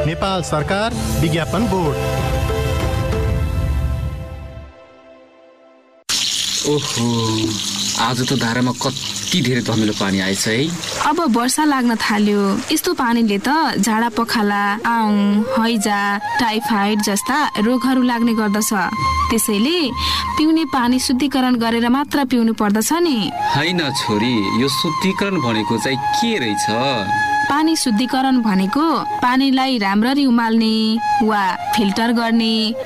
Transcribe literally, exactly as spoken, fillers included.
नेपाल सरकार विज्ञापन बोर्ड। ओहो, आज त धारामा कति धेरै धमिलो पानी आएछ है। अब वर्षा लाग्न थाल्यो। यस्तो पानीले त झाडा पखाला, आउँ, हैजा, टाइफाइड जस्ता रोगहरू लाग्ने गर्दछ। त्यसैले पिउने पानी शुद्धिकरण गरेर मात्र पिउनु पर्दछ नि। हैन छोरी, यो शुद्धिकरण भनेको चाहिँ के रहेछ? पानी शुद्धिकरण भनेको पानीलाई राम्ररी उमाल्ने वा फिल्टर गर्ने